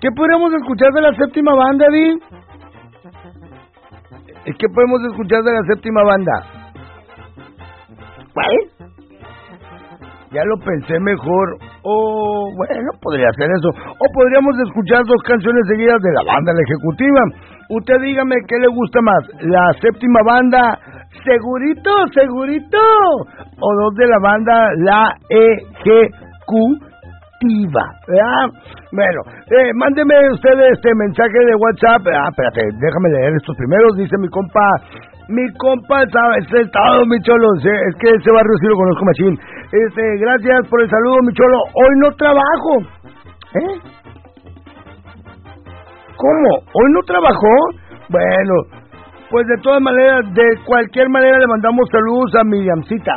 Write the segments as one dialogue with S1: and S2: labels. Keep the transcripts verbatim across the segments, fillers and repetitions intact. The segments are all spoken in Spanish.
S1: ¿Qué podríamos escuchar de la séptima banda, Di? ¿Qué podemos escuchar de la séptima banda? ¿Cuál? Ya lo pensé mejor. O, oh, bueno, podría ser eso. O podríamos escuchar dos canciones seguidas de la banda La Ejecutiva. Usted dígame qué le gusta más, la séptima banda Segurito, Segurito, o dos de la banda La Ejecutiva. ¿Verdad? Bueno, eh, mándeme usted este mensaje de WhatsApp. Ah, espérate, déjame leer estos primeros. Dice mi compa, mi compa, ¿sabes? Es todo, mi cholo. Es que ese barrio sí lo conozco, machín. Este, gracias por el saludo, mi cholo. Hoy no trabajo. ¿Eh? ¿Cómo? ¿Hoy no trabajó? Bueno, pues de todas maneras, de cualquier manera le mandamos saludos a Miriamcita.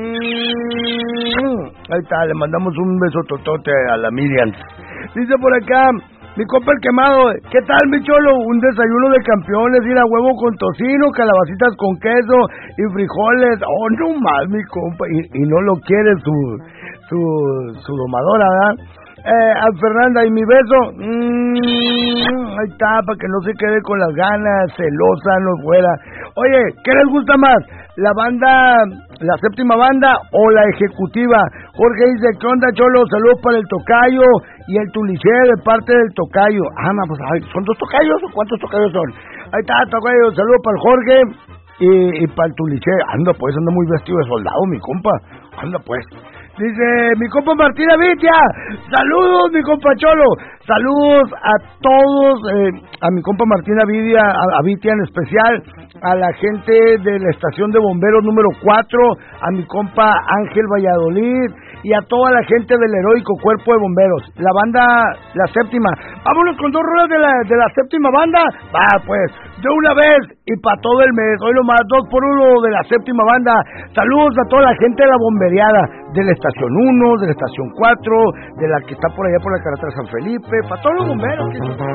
S1: Mm, ahí está, le mandamos un beso totote a la Miriam. Dice por acá, mi compa el quemado, ¿qué tal, mi cholo? Un desayuno de campeones, ir a huevo con tocino, calabacitas con queso y frijoles. Oh, no más, mi compa. Y, y no lo quiere su, su, su domadora, ¿verdad? Eh, a Fernanda, y mi beso, mmm, ahí está, para que no se quede con las ganas, celosa, no fuera. Oye, ¿qué les gusta más? ¿La banda, la séptima banda o la ejecutiva? Jorge dice, ¿qué onda, cholo? Saludos para el tocayo y el tuliché de parte del tocayo. Ah, no, pues, ay, ¿son dos tocayos o cuántos tocayos son? Ahí está, tocayo, saludos para el Jorge y, y para el tuliché. Anda, pues, anda muy vestido de soldado, mi compa. Anda, pues. Dice mi compa Martín Avitia, saludos mi compa Cholo, saludos a todos, eh, a mi compa Martín Avitia, a, Avitia en especial, a la gente de la estación de bomberos número cuatro, a mi compa Ángel Valladolid y a toda la gente del heroico cuerpo de bomberos, la banda, la séptima. Vámonos con dos rolas de la, de la séptima banda, va pues, de una vez y para todo el mes, hoy nomás dos por uno de la séptima banda. Saludos a toda la gente de la bomberiada, de la estación uno, de la estación cuatro, de la que está por allá por la carretera San Felipe, para todos los bomberos.